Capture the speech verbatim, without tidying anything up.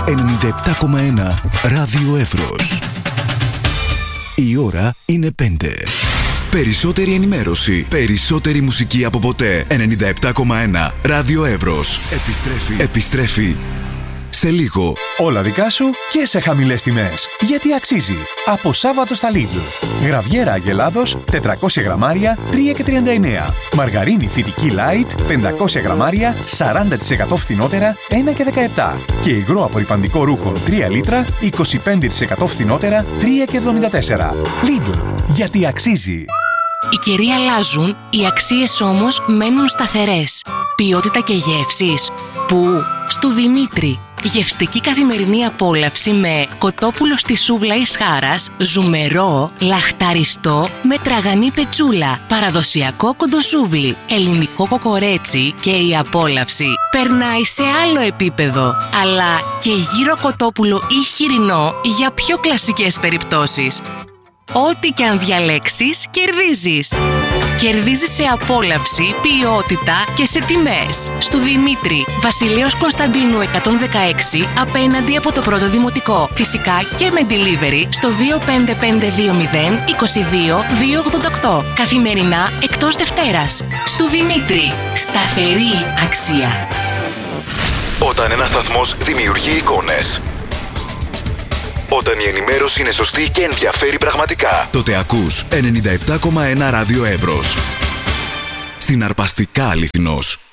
ενενήντα επτά κόμμα ένα Ράδιο Εύρος. Η ώρα είναι πέντε. Περισσότερη ενημέρωση, περισσότερη μουσική από ποτέ. ενενήντα επτά κόμμα ένα Ράδιο Εύρος. Επιστρέφει, επιστρέφει σε λίγο. Όλα δικά σου και σε χαμηλές τιμές. Γιατί αξίζει. Από Σάββατο στα Lidl. Γραβιέρα Αγελάδος τετρακόσια γραμμάρια τρία και τριάντα εννέα. Μαργαρίνη φυτική Light πεντακόσια γραμμάρια σαράντα τοις εκατό φθηνότερα ένα και δεκαεπτά. Και υγρό απορρυπαντικό ρούχο τρία λίτρα είκοσι πέντε τοις εκατό φθηνότερα τρία και εβδομήντα τέσσερα. Lidl. Γιατί αξίζει. Οι καιροί αλλάζουν, οι αξίες όμως μένουν σταθερές. Ποιότητα και γεύσεις. Πού? Στου Δημήτρη. Γευστική καθημερινή απόλαυση με κοτόπουλο στη σούβλα εις χάρας, ζουμερό, λαχταριστό με τραγανή πετσούλα, παραδοσιακό κοντοσούβλι, ελληνικό κοκορέτσι και η απόλαυση περνάει σε άλλο επίπεδο. Αλλά και γύρο κοτόπουλο ή χοιρινό για πιο κλασικές περιπτώσεις. Ό,τι και αν διαλέξεις, κερδίζεις. Κερδίζεις σε απόλαυση, ποιότητα και σε τιμές. Στου Δημήτρη, Βασιλέως Κωνσταντίνου εκατόν δεκαέξι, απέναντι από το πρώτο δημοτικό. Φυσικά και με delivery στο δύο πέντε πέντε δύο μηδέν είκοσι δύο διακόσια ογδόντα οκτώ. Καθημερινά εκτός Δευτέρας. Στου Δημήτρη, σταθερή αξία. Όταν ένας σταθμός δημιουργεί εικόνες, όταν η ενημέρωση είναι σωστή και ενδιαφέρει πραγματικά, τότε ακούς ενενήντα επτά κόμμα ένα Ράδιο Εύρος. Συναρπαστικά αληθινός.